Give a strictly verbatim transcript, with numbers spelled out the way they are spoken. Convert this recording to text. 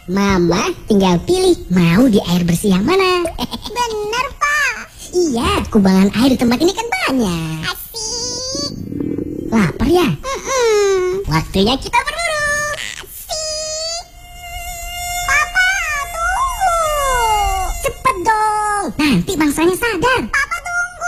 Mama tinggal pilih mau di air bersih yang mana. Bener, Pak. Iya, kubangan air di tempat ini kan banyak. Asik. Lapar ya? Mm-mm. Waktunya kita berburu. Asik. Papa, tunggu. Cepet dong, nanti bangsanya sadar.